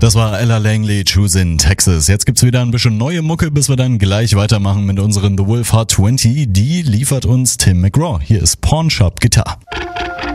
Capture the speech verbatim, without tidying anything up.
Das war Ella Langley, Choose in Texas. Jetzt gibt's wieder ein bisschen neue Mucke, bis wir dann gleich weitermachen mit unseren The Wolf Heart zwanzig. Die liefert uns Tim McGraw. Hier ist Pawn Shop Guitar.